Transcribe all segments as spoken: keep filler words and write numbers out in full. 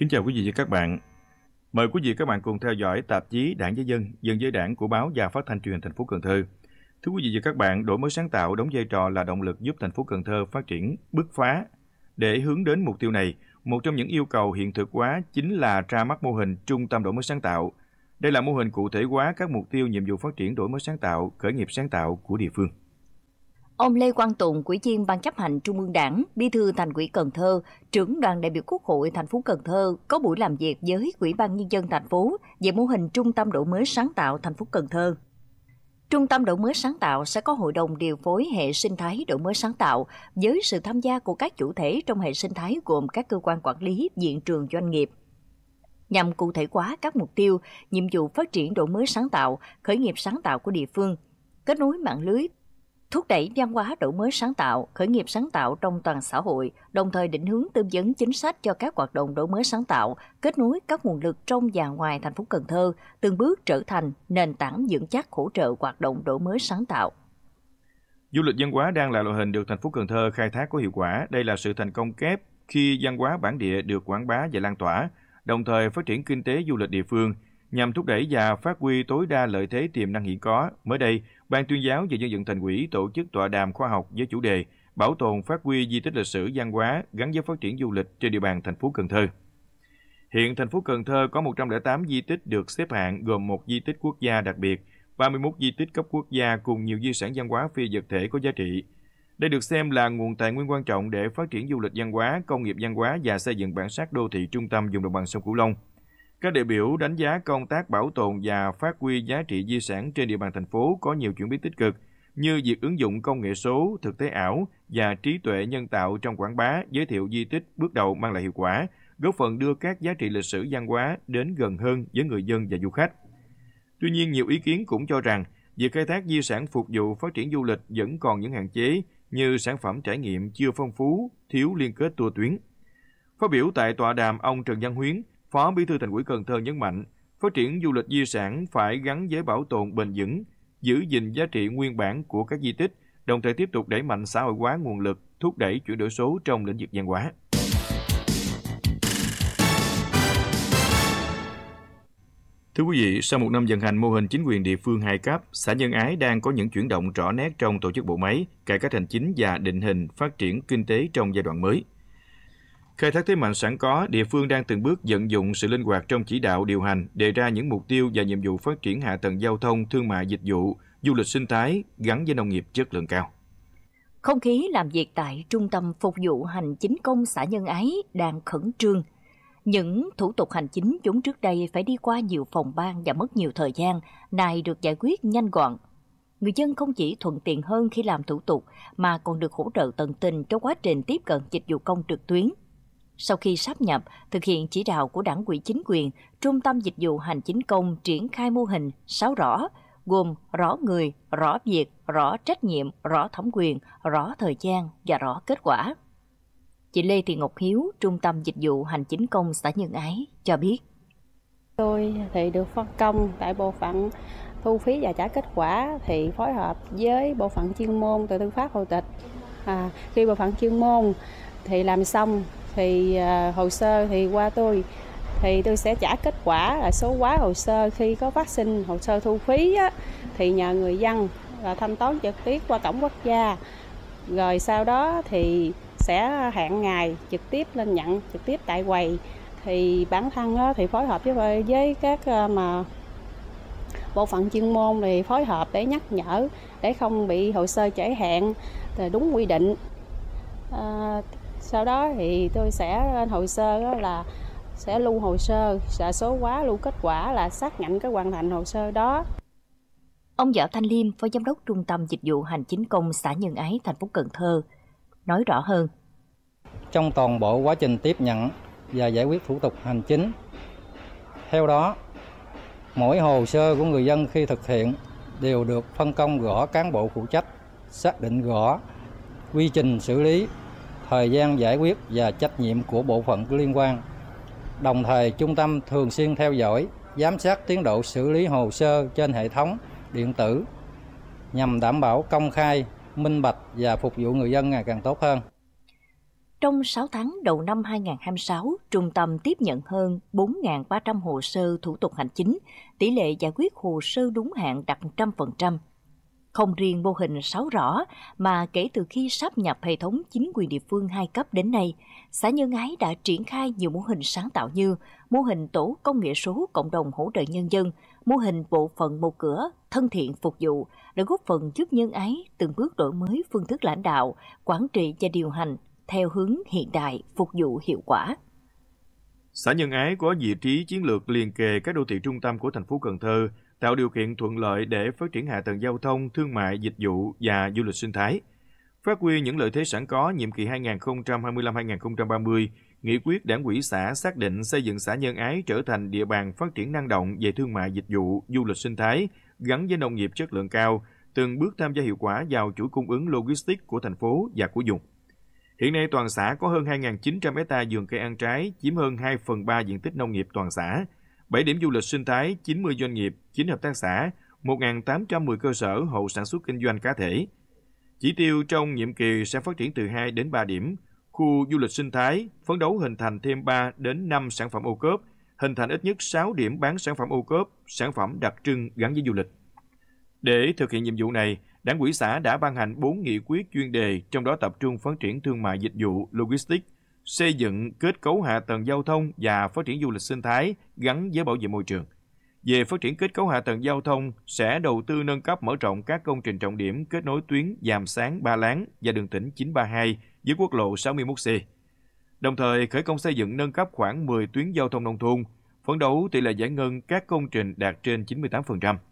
Kính chào quý vị và các bạn. Mời quý vị và các bạn cùng theo dõi tạp chí Đảng với Dân, Dân với Đảng của báo và Phát thanh Truyền hình thành phố Cần Thơ. Thưa quý vị và các bạn, đổi mới sáng tạo đóng vai trò là động lực giúp thành phố Cần Thơ phát triển bứt phá. Để hướng đến mục tiêu này, một trong những yêu cầu hiện thực hóa chính là ra mắt mô hình Trung tâm đổi mới sáng tạo. Đây là mô hình cụ thể hóa các mục tiêu nhiệm vụ phát triển đổi mới sáng tạo, khởi nghiệp sáng tạo của địa phương. Ông Lê Quang Tùng, Ủy viên Ban chấp hành Trung ương Đảng, Bí thư Thành ủy Cần Thơ, trưởng đoàn đại biểu Quốc hội thành phố Cần Thơ có buổi làm việc với Ủy ban Nhân dân thành phố về mô hình Trung tâm đổi mới sáng tạo thành phố Cần Thơ. Trung tâm đổi mới sáng tạo sẽ có hội đồng điều phối hệ sinh thái đổi mới sáng tạo với sự tham gia của các chủ thể trong hệ sinh thái gồm các cơ quan quản lý, viện trường, doanh nghiệp. Nhằm cụ thể hóa các mục tiêu, nhiệm vụ phát triển đổi mới sáng tạo, khởi nghiệp sáng tạo của địa phương, kết nối mạng lưới, thúc đẩy văn hóa đổi mới sáng tạo, khởi nghiệp sáng tạo trong toàn xã hội, đồng thời định hướng tư vấn chính sách cho các hoạt động đổi mới sáng tạo, kết nối các nguồn lực trong và ngoài thành phố Cần Thơ, từng bước trở thành nền tảng vững chắc hỗ trợ hoạt động đổi mới sáng tạo. Du lịch văn hóa đang là loại hình được thành phố Cần Thơ khai thác có hiệu quả. Đây là sự thành công kép khi văn hóa bản địa được quảng bá và lan tỏa, đồng thời phát triển kinh tế du lịch địa phương, nhằm thúc đẩy và phát huy tối đa lợi thế tiềm năng hiện có. Mới đây, Ban tuyên giáo và Dân vận Thành ủy tổ chức tọa đàm khoa học với chủ đề bảo tồn phát huy di tích lịch sử văn hóa gắn với phát triển du lịch trên địa bàn thành phố Cần Thơ. Hiện thành phố Cần Thơ có một trăm lẻ tám di tích được xếp hạng gồm một di tích quốc gia đặc biệt, ba mươi mốt di tích cấp quốc gia cùng nhiều di sản văn hóa phi vật thể có giá trị. Đây được xem là nguồn tài nguyên quan trọng để phát triển du lịch văn hóa, công nghiệp văn hóa và xây dựng bản sắc đô thị trung tâm vùng đồng bằng sông Cửu Long. Các đại biểu đánh giá công tác bảo tồn và phát huy giá trị di sản trên địa bàn thành phố có nhiều chuyển biến tích cực, như việc ứng dụng công nghệ số, thực tế ảo và trí tuệ nhân tạo trong quảng bá, giới thiệu di tích bước đầu mang lại hiệu quả, góp phần đưa các giá trị lịch sử văn hóa đến gần hơn với người dân và du khách. Tuy nhiên, nhiều ý kiến cũng cho rằng việc khai thác di sản phục vụ phát triển du lịch vẫn còn những hạn chế như sản phẩm trải nghiệm chưa phong phú, thiếu liên kết tour tuyến. Phát biểu tại tọa đàm, ông Trần Văn Huyến, Phó Bí thư Thành ủy Cần Thơ nhấn mạnh, phát triển du lịch di sản phải gắn với bảo tồn bền vững, giữ gìn giá trị nguyên bản của các di tích, đồng thời tiếp tục đẩy mạnh xã hội hóa nguồn lực, thúc đẩy chuyển đổi số trong lĩnh vực văn hóa. Thưa quý vị, sau một năm vận hành mô hình chính quyền địa phương hai cấp, xã Nhân Ái đang có những chuyển động rõ nét trong tổ chức bộ máy, cải cách hành chính và định hình phát triển kinh tế trong giai đoạn mới. Khai thác thế mạnh sẵn có, địa phương đang từng bước vận dụng sự linh hoạt trong chỉ đạo điều hành, đề ra những mục tiêu và nhiệm vụ phát triển hạ tầng giao thông, thương mại dịch vụ, du lịch sinh thái gắn với nông nghiệp chất lượng cao. Không khí làm việc tại Trung tâm Phục vụ Hành chính công xã Nhân Ái đang khẩn trương. Những thủ tục hành chính vốn trước đây phải đi qua nhiều phòng ban và mất nhiều thời gian, nay được giải quyết nhanh gọn. Người dân không chỉ thuận tiện hơn khi làm thủ tục mà còn được hỗ trợ tận tình trong quá trình tiếp cận dịch vụ công trực tuyến. Sau khi sáp nhập, thực hiện chỉ đạo của Đảng ủy chính quyền, Trung tâm Dịch vụ Hành chính công triển khai mô hình sáu rõ, gồm rõ người, rõ việc, rõ trách nhiệm, rõ thẩm quyền, rõ thời gian và rõ kết quả. Chị Lê Thị Ngọc Hiếu, Trung tâm Dịch vụ Hành chính công xã Nhân Ái cho biết. Tôi thì được phân công tại bộ phận thu phí và trả kết quả thì phối hợp với bộ phận chuyên môn từ tư pháp hộ tịch. À, khi bộ phận chuyên môn thì làm xong thì uh, hồ sơ thì qua tôi thì tôi sẽ trả kết quả là số hóa hồ sơ. Khi có phát sinh hồ sơ thu phí á, thì nhờ người dân là thanh toán trực tiếp qua cổng quốc gia, rồi sau đó thì sẽ hẹn ngày trực tiếp lên nhận trực tiếp tại quầy. Thì bản thân á, thì phối hợp với với các uh, mà bộ phận chuyên môn thì phối hợp để nhắc nhở để không bị hồ sơ trễ hẹn đúng quy định. Uh, Sau đó thì tôi sẽ lên hồ sơ là sẽ lưu hồ sơ, sẽ số hóa lưu kết quả là xác nhận cái hoàn thành hồ sơ đó. Ông Võ Thanh Liêm, Phó Giám đốc Trung tâm Dịch vụ Hành chính công xã Nhân Ái, thành phố Cần Thơ, nói rõ hơn. Trong toàn bộ quá trình tiếp nhận và giải quyết thủ tục hành chính, theo đó, mỗi hồ sơ của người dân khi thực hiện đều được phân công rõ cán bộ phụ trách, xác định rõ quy trình xử lý, thời gian giải quyết và trách nhiệm của bộ phận liên quan. Đồng thời, trung tâm thường xuyên theo dõi, giám sát tiến độ xử lý hồ sơ trên hệ thống điện tử nhằm đảm bảo công khai, minh bạch và phục vụ người dân ngày càng tốt hơn. Trong sáu tháng đầu năm hai nghìn không trăm hai mươi sáu, trung tâm tiếp nhận hơn bốn nghìn ba trăm hồ sơ thủ tục hành chính, tỷ lệ giải quyết hồ sơ đúng hạn đạt một trăm phần trăm. Không riêng mô hình sáu rõ, mà kể từ khi sáp nhập hệ thống chính quyền địa phương hai cấp đến nay, xã Nhân Ái đã triển khai nhiều mô hình sáng tạo như mô hình tổ công nghệ số cộng đồng hỗ trợ nhân dân, mô hình bộ phận một cửa thân thiện phục vụ để góp phần giúp Nhân Ái từng bước đổi mới phương thức lãnh đạo, quản trị và điều hành theo hướng hiện đại, phục vụ hiệu quả. Xã Nhân Ái có vị trí chiến lược liền kề các đô thị trung tâm của thành phố Cần Thơ, tạo điều kiện thuận lợi để phát triển hạ tầng giao thông, thương mại, dịch vụ và du lịch sinh thái. Phát huy những lợi thế sẵn có, nhiệm kỳ hai nghìn không trăm hai mươi lăm đến hai nghìn không trăm ba mươi, nghị quyết Đảng ủy xã xác định xây dựng xã Nhân Ái trở thành địa bàn phát triển năng động về thương mại, dịch vụ, du lịch sinh thái, gắn với nông nghiệp chất lượng cao, từng bước tham gia hiệu quả vào chuỗi cung ứng logistics của thành phố và của vùng. Hiện nay toàn xã có hơn hai nghìn chín trăm héc ta vườn cây ăn trái, chiếm hơn hai phần ba diện tích nông nghiệp toàn xã, bảy điểm du lịch sinh thái, chín mươi doanh nghiệp, chín hợp tác xã, một nghìn tám trăm mười cơ sở hộ sản xuất kinh doanh cá thể. Chỉ tiêu trong nhiệm kỳ sẽ phát triển từ hai đến ba điểm, khu du lịch sinh thái, phấn đấu hình thành thêm ba đến năm sản phẩm ô cốp, hình thành ít nhất sáu điểm bán sản phẩm ô cốp, sản phẩm đặc trưng gắn với du lịch. Để thực hiện nhiệm vụ này, Đảng ủy xã đã ban hành bốn nghị quyết chuyên đề, trong đó tập trung phát triển thương mại dịch vụ, logistics, xây dựng kết cấu hạ tầng giao thông và phát triển du lịch sinh thái gắn với bảo vệ môi trường. Về phát triển kết cấu hạ tầng giao thông, sẽ đầu tư nâng cấp mở rộng các công trình trọng điểm kết nối tuyến Giàm Sáng - Ba Láng và đường tỉnh chín ba hai với quốc lộ sáu mươi mốt C. Đồng thời khởi công xây dựng nâng cấp khoảng mười tuyến giao thông nông thôn, phấn đấu tỷ lệ giải ngân các công trình đạt trên chín mươi tám phần trăm.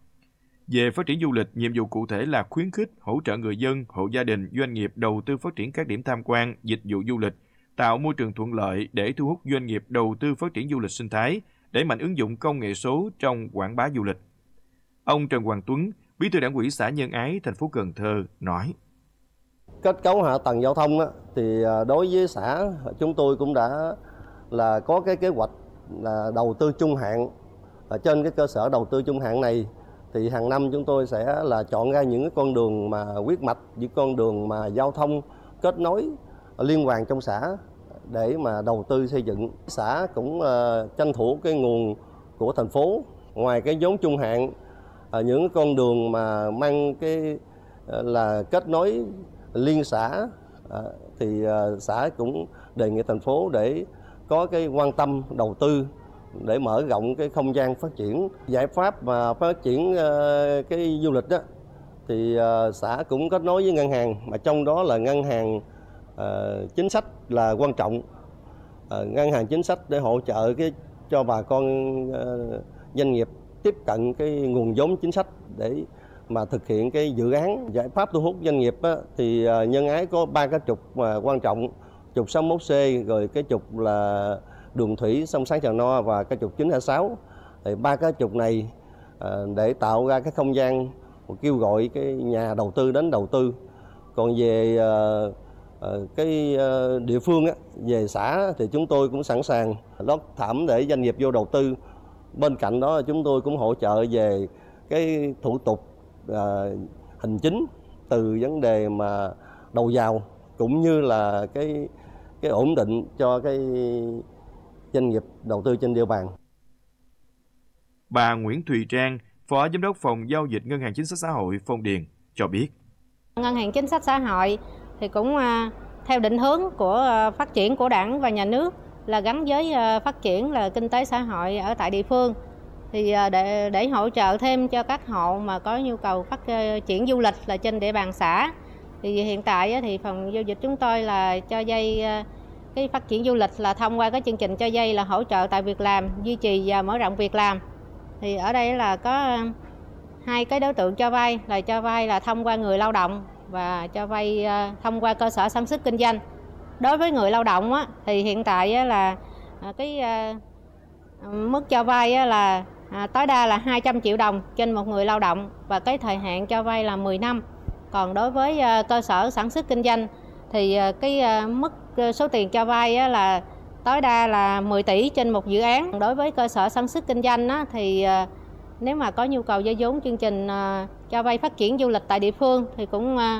Về phát triển du lịch, nhiệm vụ cụ thể là khuyến khích, hỗ trợ người dân, hộ gia đình, doanh nghiệp đầu tư phát triển các điểm tham quan, dịch vụ du lịch, tạo môi trường thuận lợi để thu hút doanh nghiệp đầu tư phát triển du lịch sinh thái, đẩy mạnh ứng dụng công nghệ số trong quảng bá du lịch. Ông Trần Hoàng Tuấn, Bí thư Đảng ủy xã Nhân Ái, thành phố Cần Thơ nói: Kết cấu hạ tầng giao thông thì đối với xã chúng tôi cũng đã là có cái kế hoạch là đầu tư trung hạn. Ở trên cái cơ sở đầu tư trung hạn này thì hàng năm chúng tôi sẽ là chọn ra những cái con đường mà huyết mạch, những con đường mà giao thông kết nối liên hoàn trong xã để mà đầu tư xây dựng. Xã cũng uh, tranh thủ cái nguồn của thành phố, ngoài cái vốn trung hạn, uh, những con đường mà mang cái uh, là kết nối liên xã uh, thì uh, xã cũng đề nghị thành phố để có cái quan tâm đầu tư để mở rộng cái không gian phát triển. Giải pháp mà phát triển uh, cái du lịch đó thì uh, xã cũng kết nối với ngân hàng, mà trong đó là ngân hàng uh, chính sách là quan trọng. Uh, ngân hàng chính sách để hỗ trợ cái cho bà con uh, doanh nghiệp tiếp cận cái nguồn vốn chính sách để mà thực hiện cái dự án. Giải pháp thu hút doanh nghiệp á, thì uh, Nhân Ái có ba cái trục mà quan trọng: trục sáu mươi mốt C, rồi cái trục là đường thủy sông Sáng Trà No và cái trục chín hai sáu. Thì ba cái trục này à, để tạo ra cái không gian kêu gọi cái nhà đầu tư đến đầu tư. Còn về à, à, cái à, địa phương á, về xã thì chúng tôi cũng sẵn sàng lót thảm để doanh nghiệp vô đầu tư. Bên cạnh đó chúng tôi cũng hỗ trợ về cái thủ tục à, hành chính, từ vấn đề mà đầu vào cũng như là cái cái ổn định cho cái doanh nghiệp đầu tư trên địa bàn. Bà Nguyễn Thùy Trang, Phó Giám đốc Phòng Giao dịch Ngân hàng Chính sách Xã hội Phong Điền cho biết: Ngân hàng Chính sách Xã hội thì cũng theo định hướng của phát triển của Đảng và Nhà nước là gắn với phát triển là kinh tế xã hội ở tại địa phương. Thì để để hỗ trợ thêm cho các hộ mà có nhu cầu phát triển du lịch là trên địa bàn xã, thì hiện tại thì phòng giao dịch chúng tôi là cho vay cái phát triển du lịch là thông qua cái chương trình cho vay là hỗ trợ tại việc làm, duy trì và mở rộng việc làm. Thì ở đây là có hai cái đối tượng cho vay, là cho vay là thông qua người lao động và cho vay thông qua cơ sở sản xuất kinh doanh. Đối với người lao động á, thì hiện tại là cái mức cho vay là tối đa là hai trăm triệu đồng trên một người lao động và cái thời hạn cho vay là mười năm. Còn đối với cơ sở sản xuất kinh doanh thì cái mức số tiền cho vay là tối đa là mười tỷ trên một dự án. Đối với cơ sở sản xuất kinh doanh á, thì nếu mà có nhu cầu vay vốn chương trình cho vay phát triển du lịch tại địa phương thì cũng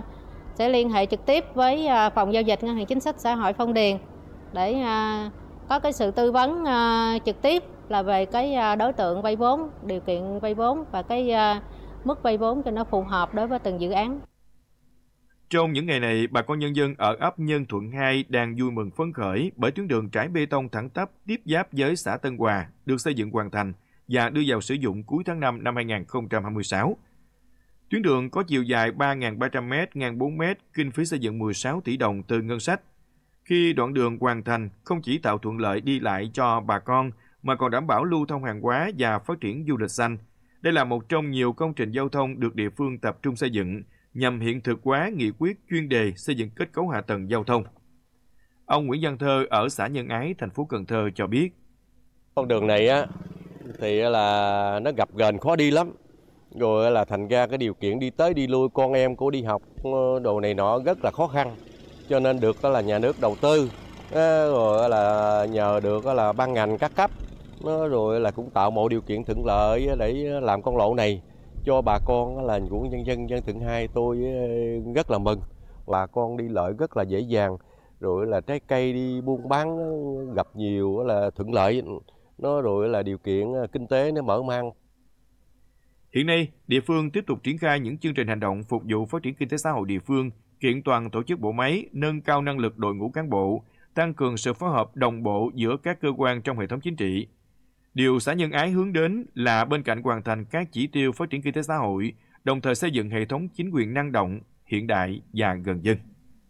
sẽ liên hệ trực tiếp với phòng giao dịch Ngân hàng Chính sách Xã hội Phong Điền để có cái sự tư vấn trực tiếp là về cái đối tượng vay vốn, điều kiện vay vốn và cái mức vay vốn cho nó phù hợp đối với từng dự án. Trong những ngày này, bà con nhân dân ở ấp Nhân Thuận hai đang vui mừng phấn khởi bởi tuyến đường trải bê tông thẳng tắp tiếp giáp với xã Tân Hòa được xây dựng hoàn thành và đưa vào sử dụng cuối tháng năm năm hai nghìn không trăm hai mươi sáu. Tuyến đường có chiều dài ba nghìn ba trăm mét, ngang bốn mét, kinh phí xây dựng mười sáu tỷ đồng từ ngân sách. Khi đoạn đường hoàn thành, không chỉ tạo thuận lợi đi lại cho bà con, mà còn đảm bảo lưu thông hàng hóa và phát triển du lịch xanh. Đây là một trong nhiều công trình giao thông được địa phương tập trung xây dựng nhằm hiện thực hóa nghị quyết chuyên đề xây dựng kết cấu hạ tầng giao thông. Ông Nguyễn Văn Thơ ở xã Nhân Ái, thành phố Cần Thơ cho biết. Con đường này á thì là nó gập ghềnh khó đi lắm. Rồi là thành ra cái điều kiện đi tới đi lui con em cô đi học đồ này nọ rất là khó khăn. Cho nên được là nhà nước đầu tư, rồi là nhờ được là ban ngành các cấp, rồi là cũng tạo mọi điều kiện thuận lợi để làm con lộ này cho bà con là của nhân dân dân Thuận hai. Tôi rất là mừng, bà con đi lợi rất là dễ dàng, rồi là trái cây đi buôn bán gặp nhiều là thuận lợi, nó rồi là điều kiện kinh tế nó mở mang. Hiện nay, địa phương tiếp tục triển khai những chương trình hành động phục vụ phát triển kinh tế xã hội địa phương, kiện toàn tổ chức bộ máy, nâng cao năng lực đội ngũ cán bộ, tăng cường sự phối hợp đồng bộ giữa các cơ quan trong hệ thống chính trị. Điều xã Nhân Ái hướng đến là bên cạnh hoàn thành các chỉ tiêu phát triển kinh tế xã hội, đồng thời xây dựng hệ thống chính quyền năng động, hiện đại và gần dân.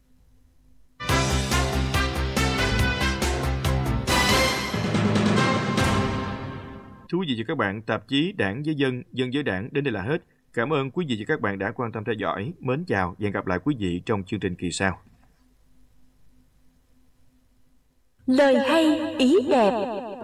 Thưa quý vị và các bạn, tạp chí Đảng với Dân, Dân với Đảng đến đây là hết. Cảm ơn quý vị và các bạn đã quan tâm theo dõi. Mến chào và hẹn gặp lại quý vị trong chương trình kỳ sau. Lời hay, ý đẹp.